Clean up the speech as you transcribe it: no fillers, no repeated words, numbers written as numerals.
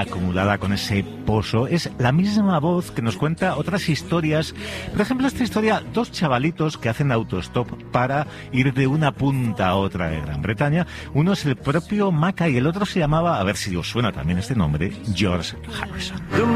acumulada con ese pozo. Es la misma voz que nos cuenta otras historias. Por ejemplo, esta historia, dos chavalitos que hacen autostop para ir de una punta a otra de Gran Bretaña. Uno es el propio Maca y el otro se llamaba, a ver si os suena también este nombre, George Harrison.